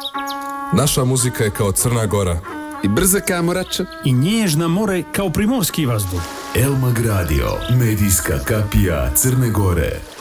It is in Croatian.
Naša muzika je kao Crna Gora. I brza kamorača. I nježna more kao primorski vazduh. Elmag Radio, medijska kapija Crne Gore.